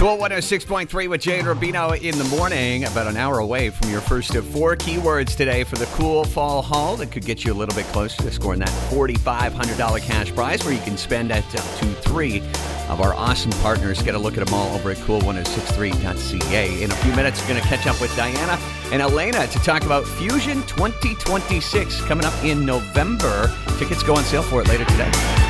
Cool 106.3 with Jay and Rubino in the morning. About an hour away from your first of 4 keywords today for the cool fall haul that could get you a little bit closer to scoring that $4,500 cash prize where you can spend at up to 3 of our awesome partners. Get a look at them all over at cool1063.ca. In a few minutes, we're going to catch up with Diana and Elena to talk about Fusion 2026 coming up in November. Tickets go on sale for it later today.